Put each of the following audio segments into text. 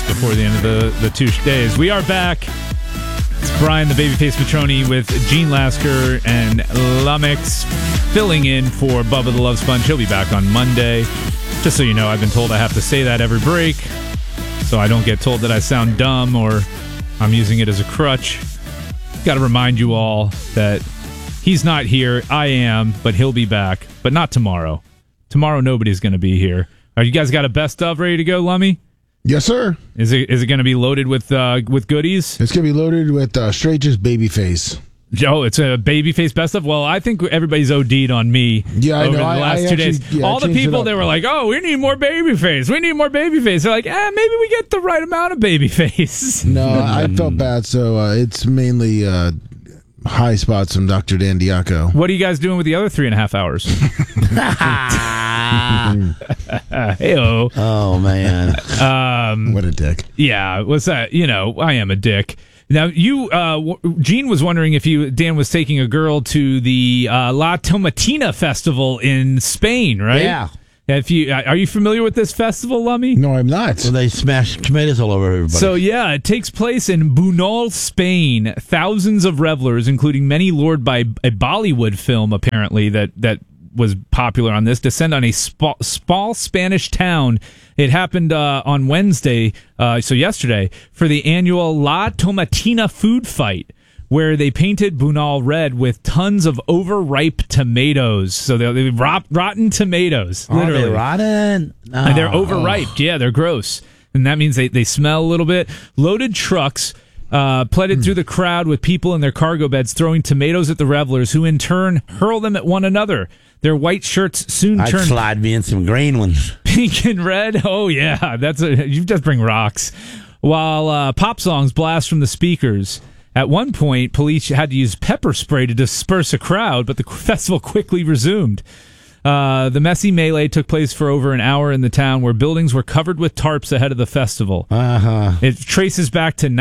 before the end of the 2 days. We are back. It's Brian, the Babyface Petroni, with Gene Lasker and Lumix filling in for Bubba the Love Sponge. He'll be back on Monday. Just so you know, I've been told I have to say that every break, so I don't get told that I sound dumb or I'm using it as a crutch. Got to remind you all that he's not here. I am, but he'll be back. But not tomorrow. Tomorrow, nobody's going to be here. Are you guys got a best of ready to go, Lummy? Yes, sir. Is it going to be loaded with goodies? It's going to be loaded with straight just Babyface. Oh, it's a Babyface best of? Well, I think everybody's OD'd on me over the last 2 days. Yeah, all the people, they were like, oh, we need more Babyface. We need more Babyface. They're like, maybe we get the right amount of Babyface. No, I felt bad, so it's mainly high spots from Dr. Dan Diaco. What are you guys doing with the other 3.5 hours? Hey-o. Oh, man. What a dick. Yeah, what's that? I am a dick. Now, Gene was wondering if Dan was taking a girl to the La Tomatina festival in Spain, right? Yeah. Are you familiar with this festival, Lummy? No, I'm not. So they smash tomatoes all over everybody. So, yeah, it takes place in Bunol, Spain. Thousands of revelers, including many lured by a Bollywood film, apparently, that was popular on this, descend on a small Spanish town. It happened on Wednesday, so yesterday, for the annual La Tomatina food fight, where they painted Bunal red with tons of overripe tomatoes. So they're rotten tomatoes, literally. Are they rotten? No. And they're overripe. Yeah, they're gross. And that means they smell a little bit. Loaded trucks pleaded through the crowd with people in their cargo beds throwing tomatoes at the revelers, who in turn hurl them at one another. Their white shirts soon I'd turn slide me in some green ones. Pink and red. Oh yeah, you just bring rocks. While pop songs blast from the speakers. At one point, police had to use pepper spray to disperse a crowd, but the festival quickly resumed. The messy melee took place for over an hour in the town, where buildings were covered with tarps ahead of the festival. It traces back to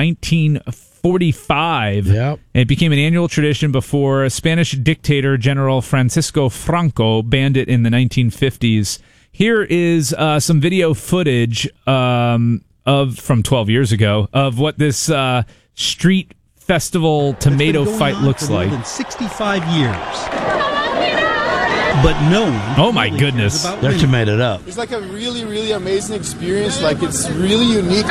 1945. Yep. It became an annual tradition before Spanish dictator General Francisco Franco banned it in the 1950s. Here is some video footage from 12 years ago of what this street festival tomato fight looks like. More than 65 years. But no one. Oh my goodness. They're tomatoed up. It's like a really, really amazing experience. Like, it's really unique.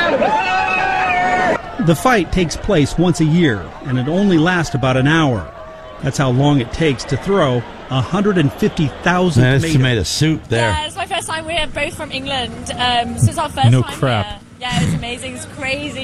The fight takes place once a year, and it only lasts about an hour. That's how long it takes to throw 150,000 Man, tomatoes. it's tomato soup there. Yeah, it's my first time. We're both from England. So it's our first No time crap. here. Yeah, it's amazing. It's crazy.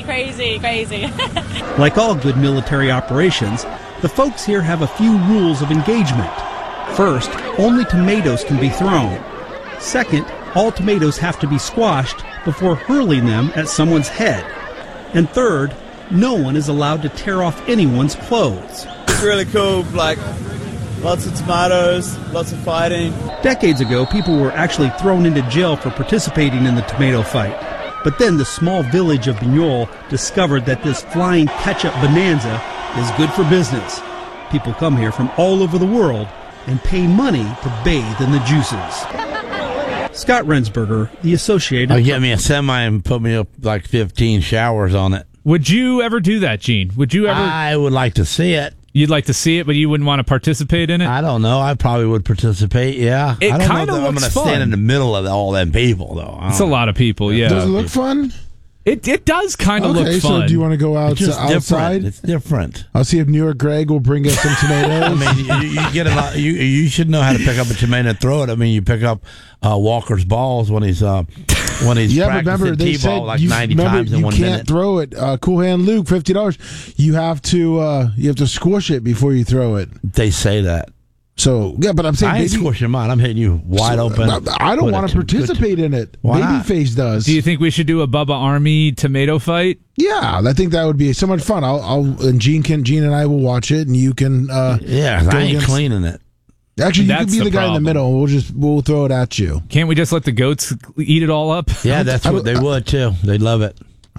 Like all good military operations, the folks here have a few rules of engagement. First, only tomatoes can be thrown. Second, all tomatoes have to be squashed before hurling them at someone's head. And third, no one is allowed to tear off anyone's clothes. It's really cool. Like, lots of tomatoes, lots of fighting. Decades ago, people were actually thrown into jail for participating in the tomato fight. But then the small village of Bunol discovered that this flying ketchup bonanza is good for business. People come here from all over the world and pay money to bathe in the juices. Scott Rensberger, The Associated Oh, Press. get me a semi and put me up like 15 showers on it. Would you ever do that, Gene? Would you ever? I would like to see it. You'd like to see it, but you wouldn't want to participate in it? I don't know. I probably would participate, yeah. It I don't kinda know if I'm looks going to fun. stand in the middle of all them people, though. It's a lot of people, yeah. Does it look fun? It does kind of look Okay, fun. so do you want to go It's just outside? different. It's different. I'll see if New York Greg will bring us some tomatoes. I mean, you get a lot. You should know how to pick up a tomato and throw it. I mean, you pick up Walker's balls when he's yeah, but practicing remember they said T-ball like 90 times in you 1 can't minute. throw it. Cool Hand Luke, $50. You have to squish it before you throw it. They say that. So yeah, but I'm saying I ain't squishing mine. I'm hitting you wide open. I don't want to participate in it. Why not? Babyface does. Do you think we should do a Bubba Army tomato fight? Yeah, I think that would be so much fun. And Gene and I will watch it, and you can. Yeah, I ain't cleaning it. Actually, you That's could be the the guy in the problem. middle. We'll throw it at you. Can't we just let the goats eat it all up? Yeah, that's what they would too. They'd love it. I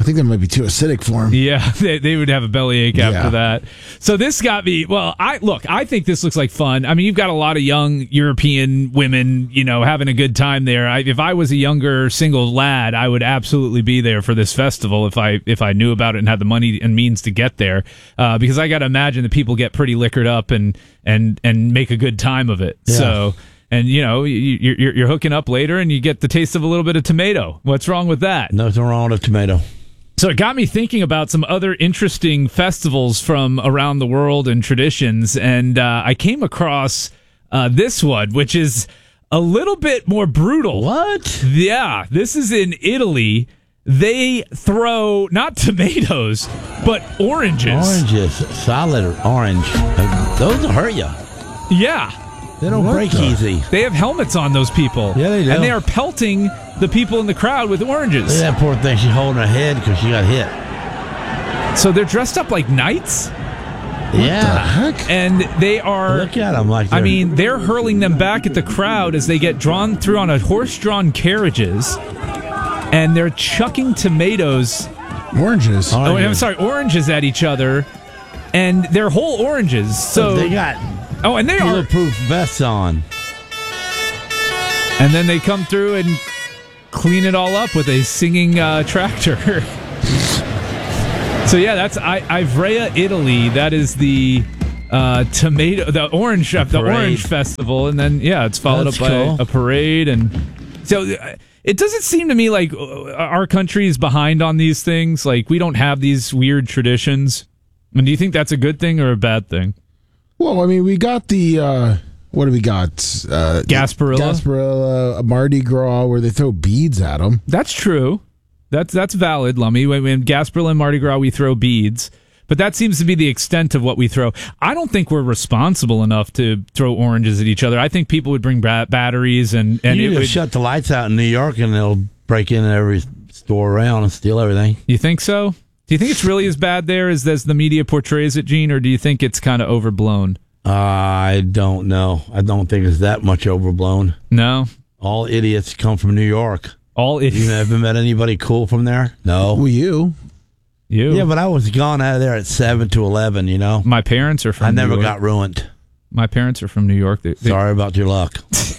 think that might be too acidic for him. Yeah, they would have a bellyache after Yeah. that. So this got me. Well, I think this looks like fun. I mean, you've got a lot of young European women, having a good time there. If I was a younger single lad, I would absolutely be there for this festival if I knew about it and had the money and means to get there. Because I got to imagine that people get pretty liquored up and make a good time of it. Yeah. So. And you're hooking up later, and you get the taste of a little bit of tomato. What's wrong with that? Nothing wrong with a tomato. So it got me thinking about some other interesting festivals from around the world and traditions, and I came across this one, which is a little bit more brutal. What? Yeah, this is in Italy. They throw not tomatoes, but oranges. Oranges, solid orange. Those will hurt you. Yeah. They don't break easy. They have helmets on, those people. Yeah, they do. And they are pelting the people in the crowd with oranges. Look at that poor thing. She's holding her head because she got hit. So they're dressed up like knights, Yeah. Heck? and they are... Look at them like I mean, they're hurling them back at the crowd as they get drawn through on a horse-drawn carriages, and they're chucking tomatoes... Oranges. Oh, I'm sorry, oranges at each other, and they're whole oranges. So they got and they are... bulletproof vests on. And then they come through and clean it all up with a singing tractor. So yeah, that's Ivrea, Italy. That is the orange festival, and then it's followed That's up by cool. a parade, and so it doesn't seem to me like our country is behind on these things. Like we don't have these weird traditions. And do you think that's a good thing or a bad thing? Well, I mean, we got the what do we got? Gasparilla, Mardi Gras, where they throw beads at them. That's true. That's valid, Lummy. When Gasparilla and Mardi Gras, we throw beads. But that seems to be the extent of what we throw. I don't think we're responsible enough to throw oranges at each other. I think people would bring batteries and You it just would shut the lights out in New York and they'll break in every store around and steal everything. You think so? Do you think it's really as bad there as the media portrays it, Gene, or do you think it's kind of overblown? I don't know. I don't think it's that much overblown. No? All idiots come from New York. All You idiots. ever met anybody cool from there? No. Well, you. You? Yeah, but I was gone out of there at 7 to 11, My parents are from I New never York. got ruined. My parents are from New York. Sorry about your luck.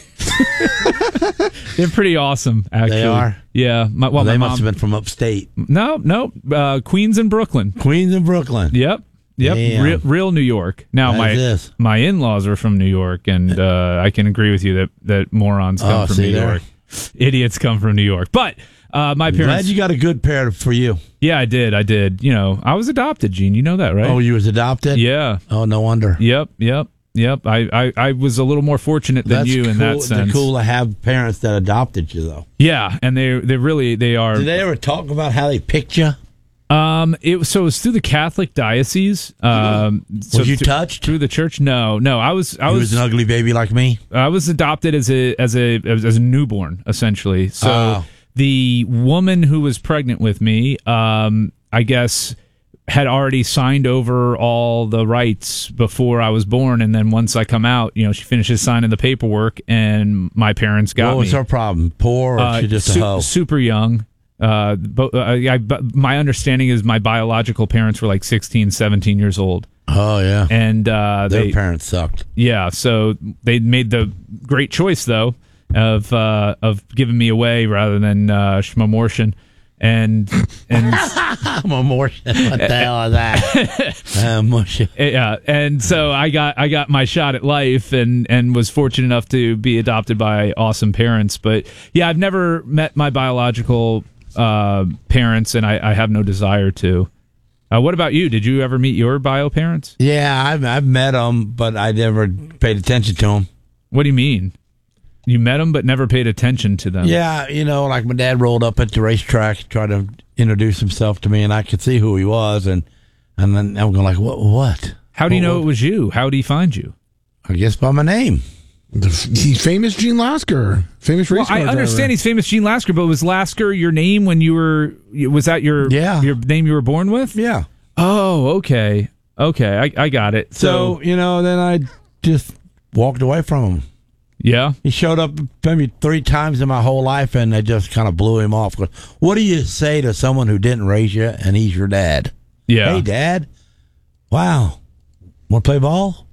They're pretty awesome, actually. They are? Yeah. My They mom, must have been from upstate. No. Queens and Brooklyn. Queens and Brooklyn. Yep. Damn. Real New York. Now How's my this? in-laws are from New York, and I can agree with you that morons come from see New there? York. Idiots come from New York. But my Glad parents. you got a good pair for you. Yeah, I did. I was adopted, Gene. You know that, right? Oh, you was adopted? Yeah. Oh, no wonder. Yep. I was a little more fortunate than That's you in that cool. sense. They're cool to have parents that adopted you, though. Yeah, and they are. Did they ever talk about how they picked you? It was through the Catholic diocese. Was you touched? through the church? No. I was You was an ugly baby like me? I was adopted as a newborn, essentially. So Oh. the woman who was pregnant with me, I guess, had already signed over all the rights before I was born, and then once I come out, she finishes signing the paperwork, and my parents got What was me. her problem? Poor or she just a hoe? Super young. My understanding is my biological parents were like 16, 17 years old. Oh, yeah. And Their parents sucked. yeah, so they made the great choice though of giving me away rather than schmamortion. And I'm a Mortian. What the hell is that? Mortian. yeah, and so I got my shot at life and was fortunate enough to be adopted by awesome parents. But yeah, I've never met my biological parents, and I have no desire to. What about you? Did you ever meet your bio parents? Yeah, I've met them, but I never paid attention to them. What do you mean? You met them but never paid attention to them? Yeah, like my dad rolled up at the racetrack, tried to introduce himself to me, and I could see who he was, and then I'm going like, what? How do you know it was you? How did he find you? I guess by my name. He's famous Gene Lasker. Famous race car I driver. understand he's famous Gene Lasker, but was Lasker your name when you were? Was that your name you were born with? Yeah. Oh, okay. I got it. So then I just walked away from him. Yeah. He showed up maybe 3 times in my whole life, and they just kind of blew him off. What do you say to someone who didn't raise you, and he's your dad? Yeah. Hey, Dad. Wow. Want to play ball?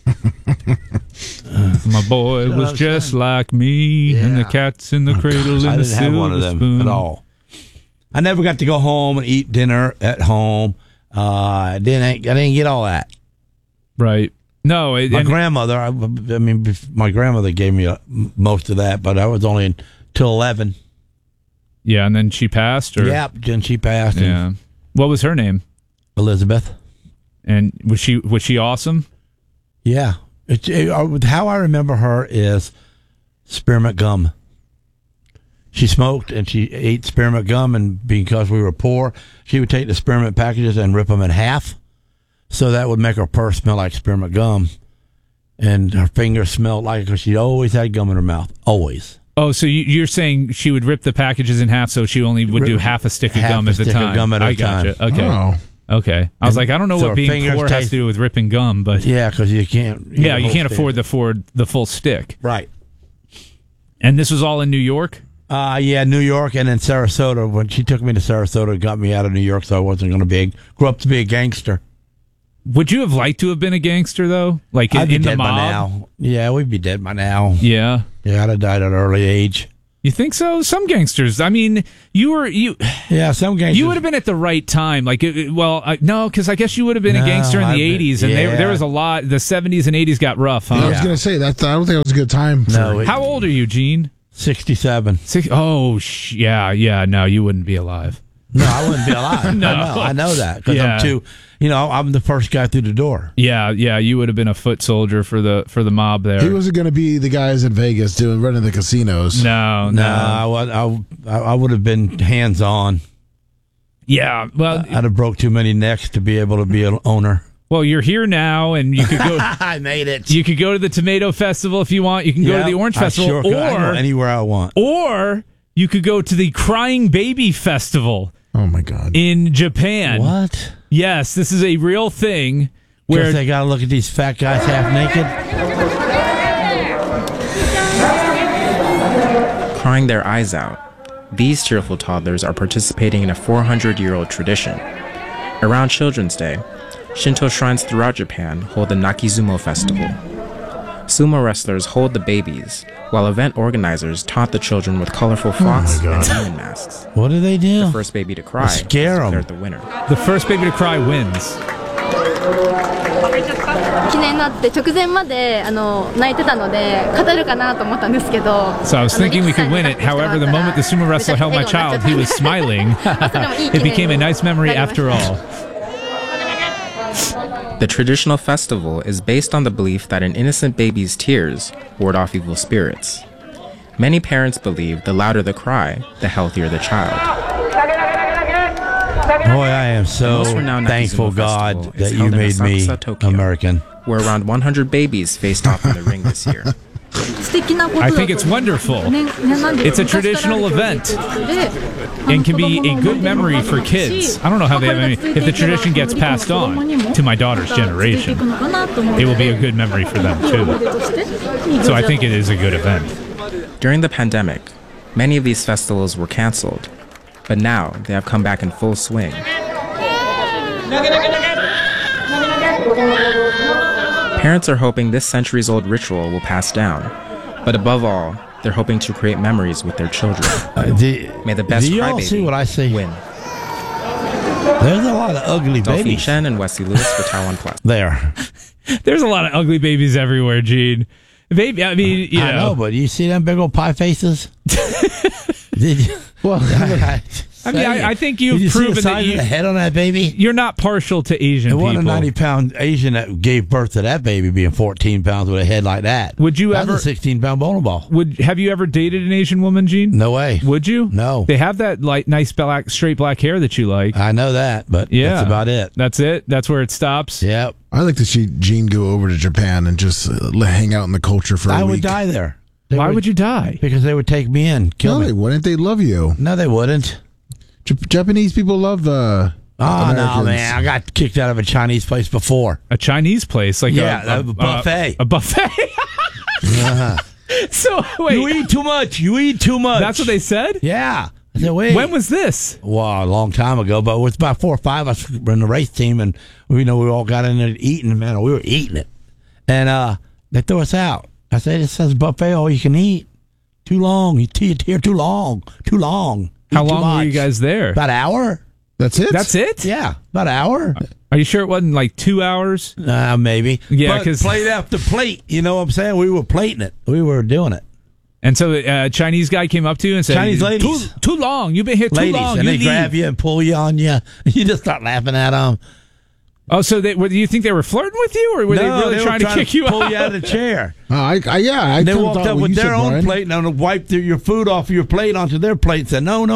My boy was just like me, and the Yeah. cat's in the cradle I and the didn't have one of silver them spoon. at all. I never got to go home and eat dinner at home. I didn't get all that. Right. No. My grandmother, I mean, my grandmother gave me most of that, but I was only until 11. Yeah, and then she passed? Or? Yep, then she passed. Yeah. What was her name? Elizabeth. And was she awesome? Yeah. How I remember her is spearmint gum. She smoked and she ate spearmint gum, and because we were poor, she would take the spearmint packages and rip them in half. So that would make her purse smell like spearmint gum. And her fingers smelled like it because she always had gum in her mouth. Always. Oh, so you're saying she would rip the packages in half, so she only would do half a stick of gum at the time. I gotcha. Okay. Oh. Okay. I was like, I don't know So what her being fingers poor has to do with ripping gum, but Yeah, because you can't. yeah, you can't afford the full stick. Right. And this was all in New York? Yeah, New York and then Sarasota. When she took me to Sarasota, got me out of New York, so I wasn't going to grow up to be a gangster. Would you have liked to have been a gangster though? Like I'd be in the dead by mob? now. Yeah, we'd be dead by now. Yeah. Yeah, I'd have died at an early age. You think so? Some gangsters. I mean, Yeah, some gangsters. you would have been at the right time. Like, no, because I guess you would have been a No, gangster in I've the been- 80s, and yeah. there was a lot. The 70s and 80s got rough, huh? I was gonna say that. I don't think it was a good time. No, For, it- How old are you, Gene? 67. Yeah. No, you wouldn't be alive. No, I wouldn't be alive. No. I know that because Yeah. I'm the first guy through the door. Yeah, you would have been a foot soldier for the mob there. he wasn't going to be the guys in Vegas running the casinos. No. I would have been hands on. Yeah, well, I'd have broke too many necks to be able to be an owner. well, you're here now, and you could go. I made it. You could go to the Tomato Festival if you want. You can go to the Orange Festival, Sure could. I can go anywhere I want. or you could go to the Crying Baby Festival Oh my God. in Japan. What? Yes, this is a real thing where Where they got to look at these fat guys half naked. Crying their eyes out, these tearful toddlers are participating in a 400-year-old tradition. Around Children's Day, Shinto shrines throughout Japan hold the Nakizumo Festival. Sumo wrestlers hold the babies, while event organizers taunt the children with colorful frocks and demon masks. What do they do? The first baby to cry is Scare 'em. declared the winner. the first baby to cry wins. 記念になって直前まで泣いてたので勝てるかなと思ったんですけど So I was thinking we could win it. However, the moment the sumo wrestler held my child, he was smiling. It became a nice memory after all. The traditional festival is based on the belief that an innocent baby's tears ward off evil spirits. Many parents believe the louder the cry, the healthier the child. Boy, I am so most renowned thankful, Nakizumo God, Festival is that you held in made me Asakusa, Tokyo. American. Where around 100 babies faced off in the ring this year. 素敵なことだ I と think it's wonderful. ねなんで It's a traditional event and can be a good memory for kids. I don't know how they have any. If the tradition gets passed on to my daughter's generation, it will be a good memory for them too. So I think it is a good event. During the pandemic, many of these festivals were canceled, but now they have come back in full swing. Parents are hoping this centuries-old ritual will pass down, but above all, they're hoping to create memories with their children. May the best do y'all see crybaby what I see? win. There's a lot of ugly Delphine babies. Chen and Wesley Lewis for Taiwan Plus. There. There's a lot of ugly babies everywhere, Gene. Baby, I mean, you I know, but you see them big old pie faces? Did you? Well, I think Did you've you see proven the that size of the head on that baby? you're not partial to Asian It people. wasn't a 90-pound Asian that gave birth to that baby being 14 pounds with a head like that. Would you That's ever- a 16-pound bowling ball. Have you ever dated an Asian woman, Gene? No way. Would you? No. They have that nice black, straight black hair that you like. I know that, but Yeah, that's about it. That's it. That's where it stops. Yep. I like to see Gene go over to Japan and just hang out in the culture for a I week. would die there. Why would you die? Because they would take me in, kill No, me. they wouldn't. They love you. No, they wouldn't. Japanese people love Oh, Americans. no, man. I got kicked out of a Chinese place before. A Chinese place, like Yeah, a buffet. A buffet. So wait, You eat too much. You eat too much. that's what they said? Yeah. I said, wait. When was this? Well, a long time ago, but it was about 4 or 5 of us were in the race team, and we all got in there eating. Man, we were eating it, and they threw us out. I said, "It says buffet, all you can eat. Too long. You're here too long. Too long. How Eat too long were you much." guys there? About an hour. That's it. That's it? Yeah, about an hour. Are you sure it wasn't like 2 hours? Maybe. Yeah, But 'cause- plate after plate. You know what I'm saying? We were plating it. We were doing it. And so a Chinese guy came up to you and said, Chinese ladies. Too long. You've been here too Ladies, long. and You they leave." grab you and pull you on you. You just start laughing at them. Oh, so do you think they were flirting with you, or were they really trying to kick you pull out? you out of the chair. I They kinda walked thought up what with you their said, own Brian. plate and wiped your food off your plate onto their plate and said, no.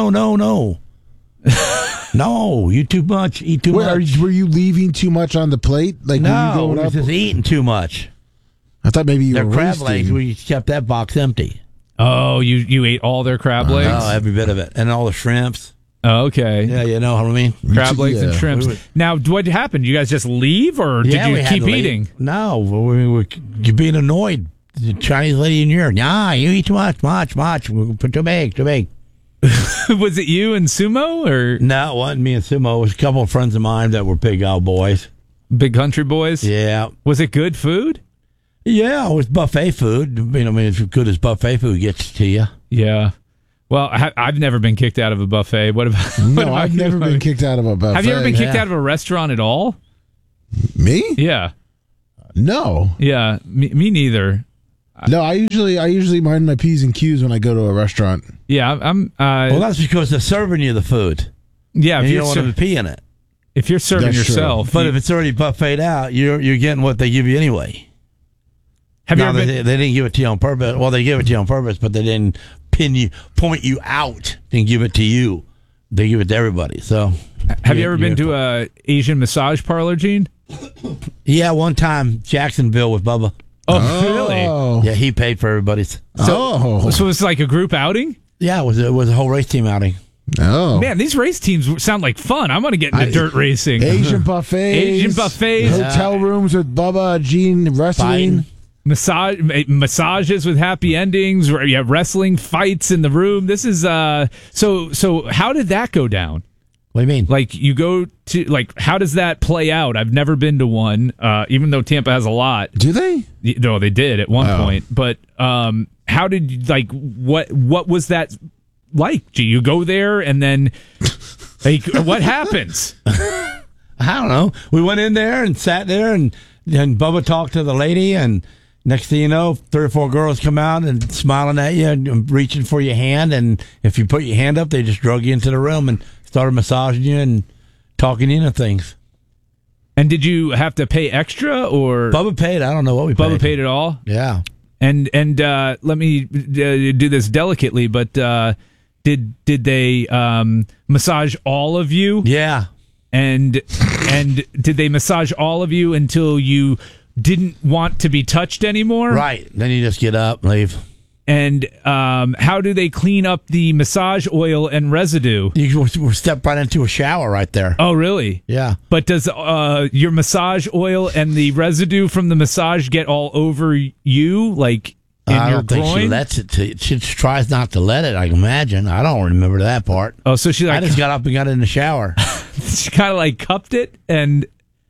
No, you too much. Eat too much. Were you leaving too much on the plate? Like were you No, going we up? was just eating too much. I thought maybe you Their were crab roasting. legs, we kept that box empty. Oh, you ate all their crab legs? Oh, every bit of it. And all the shrimps. Oh, okay. Yeah, you know what I mean? Crab legs and Yeah. shrimps. Now, what happened? You guys just leave, or did you we had keep to leave. eating? No, you're being annoyed. The Chinese lady in your nah, you eat too much. Too big. Was it you and Sumo, or No, it wasn't me and Sumo. It was a couple of friends of mine that were big old boys. Big Country Boys? Yeah. Was it good food? Yeah, it was buffet food. As good as buffet food gets to you. Yeah. Well, I've never been kicked out of a buffet. What about? what No, about I've you? never been kicked out of a buffet. Have you ever been kicked Yeah. out of a restaurant at all? Me? Yeah. No. Yeah. Me neither. No, I usually mind my P's and Q's when I go to a restaurant. Yeah, I'm. Well, that's because they're serving you the food. Yeah, And if you you're don't want to pee in it. if you're serving That's true. yourself, But if it's already buffeted out, you're getting what they give you anyway. have you Now, ever they been? didn't give it to you on purpose. Well, they gave it to you on purpose, but they didn't point you out and give it to you. They give it to everybody. So, Have you ever been to a Asian massage parlor, Gene? Yeah, one time Jacksonville with Bubba. Oh, really? Oh. Yeah, he paid for everybody's. Oh. So it's like a group outing? Yeah, it was a whole race team outing. Oh. Man, these race teams sound like fun. I want to get into dirt racing. Asian buffets. Asian buffets. Hotel rooms with Bubba, Gene, wrestling. Fighting. Massages with happy endings. You have wrestling fights in the room. This is so. How did that go down? What do you mean? Like you go to how does that play out? I've never been to one, even though Tampa has a lot. Do they? No, they did at one Oh. point. But how did you, what was that like? Do you go there and then what happens? I don't know. We went in there and sat there, and Bubba talked to the lady, and next thing you know, 3 or 4 girls come out and smiling at you and reaching for your hand, and if you put your hand up, they just drug you into the room and started massaging you and talking into things. And did you have to pay extra or Bubba paid. I don't know what we paid. Bubba paid it all? Yeah. And let me do this delicately, but did they massage all of you? Yeah. And did they massage all of you until you didn't want to be touched anymore? Right. Then you just get up and leave. And how do they clean up the massage oil and residue? You step right into a shower right there. Oh, really? Yeah. But does your massage oil and the residue from the massage get all over you, like in I your don't think groin? she lets it. She tries not to let it, I imagine. I don't remember that part. Oh, so she I just got up and got in the shower. she kind of like cupped it and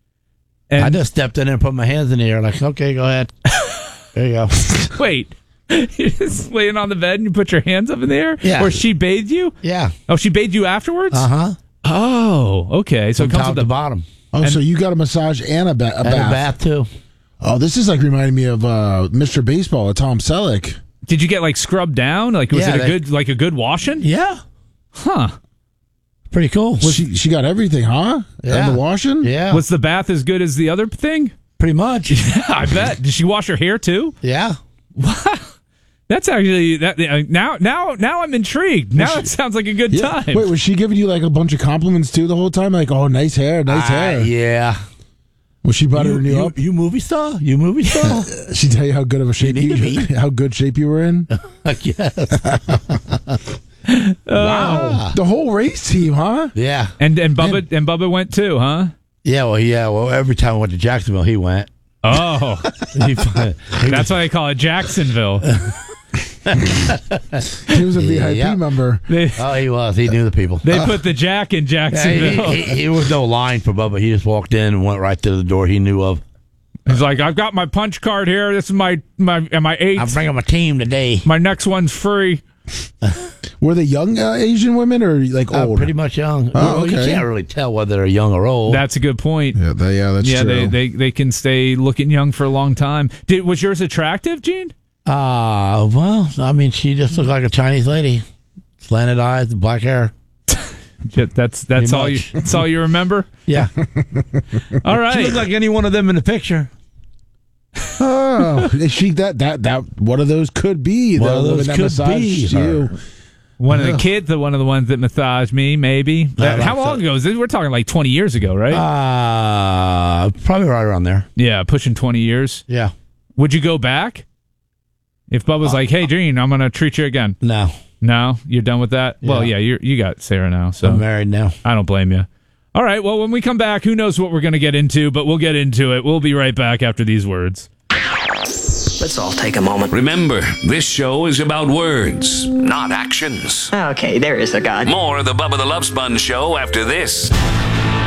I just stepped in there and put my hands in the air like, okay, go ahead. There you go. wait. You're just laying on the bed and you put your hands up in the air? Yeah. Or she bathed you? Yeah. Oh, she bathed you afterwards? Uh-huh. Oh, okay. So From it comes top with to the bottom. Oh, so you got a massage and a bath. And a bath, too. Oh, this is like reminding me of Mr. Baseball, Tom Selleck. Did you get like scrubbed down? Like was Yeah, it a good washing? Yeah. Huh. Pretty cool. She got everything, huh? Yeah. And the washing? Yeah. Was the bath as good as the other thing? pretty much. I bet. Did she wash her hair too? Yeah. That's actually now I'm intrigued. Now it sounds like a good time. Wait, was she giving you like a bunch of compliments too the whole time? Like, oh, nice hair, nice hair. Yeah. Was she buttering you up? You movie star? You movie star? She tell you how good of a shape need to be. how good shape you were in? Yes. Wow. The whole race team, huh? Yeah. And Bubba went too, huh? Yeah. Well, every time I went to Jacksonville, he went. Oh, He- that's why they call it Jacksonville. He was a VIP member. Oh, he was. He knew the people. They put the Jack in Jacksonville. He was no line for Bubba. He just walked in and went right to the door he knew of. He's like, I've got my punch card here. This is my 8. I'm bringing my team today. My next one's free. Were they young Asian women or like old? Pretty much young. Oh, You okay. can't really tell whether they're young or old. That's a good point. Yeah, that's true. They can stay looking young for a long time. Was yours attractive, Gene? Well, I mean, she just looked like a Chinese lady. Slanted eyes, black hair. That's all you. That's all you remember. Yeah. All right. She looked like any one of them in the picture. Oh, that one of those could be One of the those woman that could massaged be you. her. One of the kids, one of the ones that massaged me, maybe. How long ago is this? We're talking like 20 years ago, right? Probably right around there. Yeah, pushing 20 years. Yeah. Would you go back? If Bubba's like, hey, Gene, I'm going to treat you again. No, you're done with that? Yeah. Well, yeah, you got Sarah now. So I'm married now. I don't blame you. All right, well, when we come back, who knows what we're going to get into, but we'll get into it. We'll be right back after these words. Let's all take a moment. Remember, this show is about words, not actions. Okay, there is a God. More of the Bubba the Love Sponge Show after this.